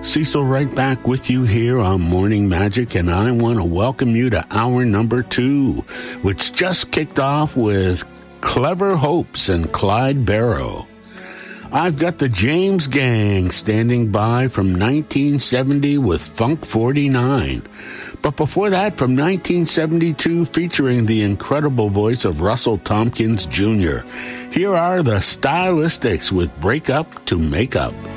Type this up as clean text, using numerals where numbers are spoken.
Cecil right back with you here on Morning Magic, and I want to welcome you to hour number 2, which just kicked off with Clever Hopes and Clyde Barrow. I've got the James Gang standing by from 1970 with Funk 49. But before that, from 1972, featuring the incredible voice of Russell Tompkins Jr., here are the Stylistics with Break Up to Make Up.